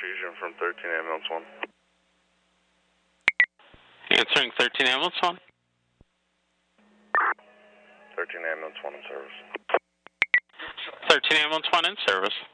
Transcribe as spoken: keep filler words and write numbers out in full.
transfusion from thirteen ambulance one. Answering thirteen ambulance one. thirteen ambulance one in service. thirteen ambulance one in service.